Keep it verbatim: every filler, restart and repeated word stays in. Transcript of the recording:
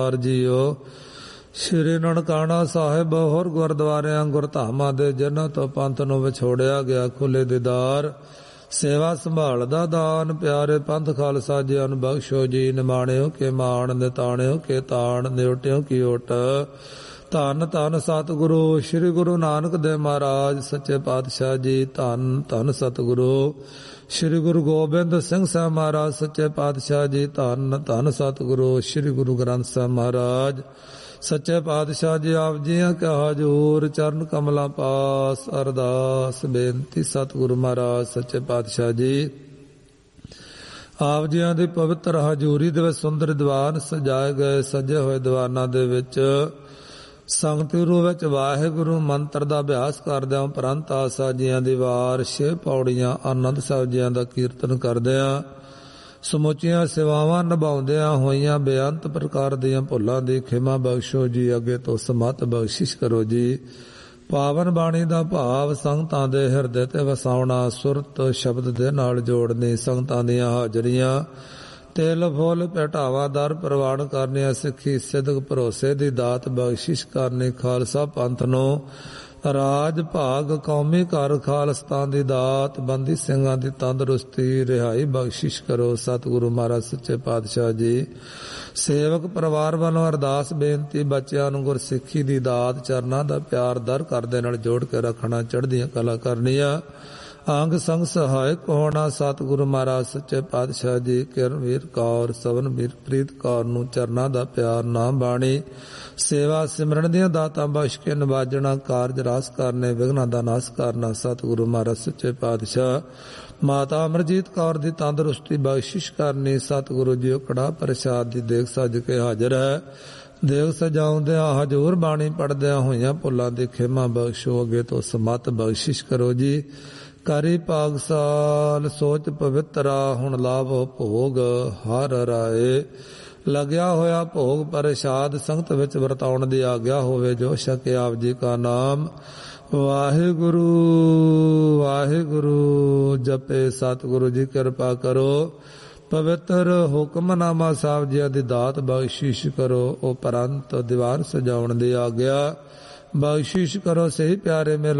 JIO. ਸ਼੍ਰੀ ਨਨਕਾਣਾ ਸਾਹਿਬ ਹੋਰ ਗੁਰਦੁਆਰਿਆਂ ਗੁਰਧਾਮਾਂ ਦੇ ਜਿਨ੍ਹਾਂ ਤੋਂ ਪੰਥ ਨੂੰ ਵਿਛੋੜਿਆ ਗਿਆ ਖੁੱਲੇ ਦੀਦਾਰ ਸੇਵਾ ਸੰਭਾਲ ਦਾ ਦਾਨ ਪਿਆਰੇ ਪੰਥ ਖਾਲਸਾ ਜੀ ਨੂੰ ਬਖਸ਼ੋ ਜੀ। ਨਿਮਾਣਿਓ ਕੇ ਮਾਣ ਨਿਤਾਣਿਓ ਕੇ ਤਾਣ ਨਿਉਟਿਓ ਕੀ ਓਟ। ਧੰਨ ਧੰਨ ਸਤਿਗੁਰੂ ਸ੍ਰੀ ਗੁਰੂ ਨਾਨਕ ਦੇਵ ਮਹਾਰਾਜ ਸੱਚੇ ਪਾਤਸ਼ਾਹ ਜੀ। ਧੰਨ ਧੰਨ ਸਤਿਗੁਰੂ ਸ੍ਰੀ ਗੁਰੂ ਗੋਬਿੰਦ ਸਿੰਘ ਸਾਹਿਬ ਮਹਾਰਾਜ ਸੱਚੇ ਪਾਤਸ਼ਾਹ ਜੀ। ਧੰਨ ਧੰਨ ਸਤਿਗੁਰੂ ਸ੍ਰੀ ਗੁਰੂ ਗ੍ਰੰਥ ਸਾਹਿਬ ਮਹਾਰਾਜ ਸੱਚੇ ਪਾਤਸ਼ਾਹ ਜੀ। ਆਪ ਜੀਆਂ ਕਾ ਹਜ਼ੂਰ ਚਰਨ ਕਮਲਾਂ ਪਾਸ ਅਰਦਾਸ ਬੇਨਤੀ ਸਤਿਗੁਰੂ ਮਹਾਰਾਜ ਸੱਚੇ ਪਾਤਸ਼ਾਹ ਜੀ। ਆਪ ਜੀਆਂ ਦੀ ਪਵਿੱਤਰ ਹਜ਼ੂਰੀ ਦੇ ਵਿੱਚ ਸੁੰਦਰ ਦੀਵਾਨ ਸਜਾਏ ਗਏ ਸਜੇ ਹੋਏ ਦੀਵਾਨਾਂ ਦੇ ਵਿੱਚ ਸੰਗਤੀ ਰੂਪ ਵਿੱਚ ਵਾਹਿਗੁਰੂ ਮੰਤਰ ਦਾ ਅਭਿਆਸ ਕਰਦਿਆਂ ਉਪਰੰਤ ਆਸਾ ਜੀਆਂ ਦੀ ਵਾਰ ਛੇ ਪੌੜੀਆਂ ਆਨੰਦ ਸਾਹਿਬ ਜੀਆਂ ਦਾ ਕੀਰਤਨ ਕਰਦਿਆਂ ਸਮੁੱਚੀਆਂ ਸੇਵਾਵਾਂ ਨਿਭਾਉਂਦਿਆਂ ਹੋਈਆਂ ਬੇਅੰਤ ਪ੍ਰਕਾਰ ਦੀਆਂ ਭੁੱਲਾਂ ਦੀ ਖਿਮਾ ਬਖਸ਼ੋ ਜੀ। ਅੱਗੇ ਤੋਂ ਸਮਤ ਬਖਸ਼ਿਸ਼ ਕਰੋ ਜੀ। ਪਾਵਨ ਬਾਣੀ ਦਾ ਭਾਵ ਸੰਗਤਾਂ ਦੇ ਹਿਰਦੇ ਤੇ ਵਸਾਉਣਾ ਸੁਰਤ ਸ਼ਬਦ ਦੇ ਨਾਲ ਜੋੜਨੀ ਸੰਗਤਾਂ ਦੀਆਂ ਹਾਜ਼ਰੀਆਂ ਤਿਲ ਫੁੱਲ ਭੇਟਾਵਾ ਦਰ ਪ੍ਰਵਾਨ ਕਰਨੀਆਂ ਸਿੱਖੀ ਸਿਦਕ ਭਰੋਸੇ ਦੀ ਦਾਤ ਬਖਸ਼ਿਸ਼ ਕਰਨੀ ਖਾਲਸਾ ਪੰਥ ਨੂੰ ਰਾਜ ਭਾਗ ਕੌਮੀ ਘਰ ਖਾਲਸਤਾਨ ਦੀ ਦਾਤ ਬੰਦੀ ਸਿੰਘਾਂ ਦੀ ਤੰਦਰੁਸਤੀ ਰਿਹਾਈ ਬਖਸ਼ਿਸ਼ ਕਰੋ ਸਤਿਗੁਰੂ ਮਹਾਰਾਜ ਸੱਚੇ ਪਾਤਸ਼ਾਹ ਜੀ। ਸੇਵਕ ਪਰਿਵਾਰ ਵੱਲੋਂ ਅਰਦਾਸ ਬੇਨਤੀ ਬੱਚਿਆਂ ਨੂੰ ਗੁਰਸਿੱਖੀ ਦੀ ਦਾਤ ਚਰਨਾਂ ਦਾ ਪਿਆਰ ਦਰ ਕਰਦੇ ਨਾਲ ਜੋੜ ਕੇ ਰੱਖਣਾ ਚੜ੍ਹਦੀਆਂ ਕਲਾ ਕਰਨੀਆਂ ਅੰਗ ਸੰਗ ਸਹਾਇਕ ਹੋਣਾ ਸਤਿਗੁਰੂ ਮਹਾਰਾਜ ਸੱਚੇ ਪਾਤਸ਼ਾਹ ਜੀ। ਕਿਰਨਵੀਰ ਕੌਰ ਸਵਨਵੀਰ ਪ੍ਰੀਤ ਕੌਰ ਨੂੰ ਚਰਨਾਂ ਦਾ ਪਿਆਰ ਨਾਮ ਬਾਣੀ ਸੇਵਾ ਸਿਮਰਨ ਦੀਆਂ ਦਾਤਾਂ ਬਖਸ਼ ਕੇ ਨਿਵਾਜਣਾ ਕਾਰਜ ਰਾਸ ਕਰਨੇ ਵਿਘਨਾਂ ਦਾ ਨਾਸ ਕਰਨਾ ਸਤਿਗੁਰੂ ਮਹਾਰਾਜ ਸੱਚੇ ਪਾਤਸ਼ਾਹ। ਮਾਤਾ ਅਮਰਜੀਤ ਕੌਰ ਦੀ ਤੰਦਰੁਸਤੀ ਬਖਸ਼ਿਸ਼ ਕਰਨੀ ਸਤਿਗੁਰੂ ਜੀ। ਕੜਾ ਪ੍ਰਸ਼ਾਦ ਦੀ ਦੇਗ ਸੱਜ ਕੇ ਹਾਜ਼ਰ ਹੈ ਦੇਗ ਸਜਾਉਂਦਿਆਂ ਹਜ਼ੂਰ ਬਾਣੀ ਪੜ੍ਹਦਿਆਂ ਹੋਈਆਂ ਭੁੱਲਾਂ ਦੀ ਖਿਮਾ ਬਖਸ਼ੋ। ਅੱਗੇ ਤੋਂ ਸਮਤ ਬਖਸ਼ਿਸ਼ ਕਰੋ ਜੀ। ਕਰੀ ਪਾਗਸਾਲ ਸੋਚ ਪਵਿੱਤਰਾ ਹੁਣ ਲਾਭੋ ਭੋਗ ਹਰ ਰਾਏ। ਲੱਗਿਆ ਹੋਇਆ ਭੋਗ ਪ੍ਰਸ਼ਾਦ ਸੰਗਤ ਵਿੱਚ ਵਰਤਾਉਣ ਦੀ ਆਗਿਆ ਹੋਵੇ ਜੋ ਛਕੇ ਆਪ ਜੀ ਕਾ ਨਾਮ ਵਾਹਿਗੁਰੂ ਵਾਹਿਗੁਰੂ ਜਪੇ ਸਤਿਗੁਰੂ ਜੀ। ਕਿਰਪਾ ਕਰੋ ਪਵਿੱਤਰ ਹੁਕਮਨਾਮਾ ਸਾਹਿਬ ਜੀ ਦੀ ਦਾਤ ਬਖਸ਼ਿਸ਼ ਕਰੋ। ਉਪਰੰਤ ਦੀਵਾਨ ਸਜਾਉਣ ਦੀ ਆਗਿਆ ਬਖਸ਼ਿਸ਼ ਕਰੋ। ਸਹੀ ਪਿਆਰੇ ਮੇਲ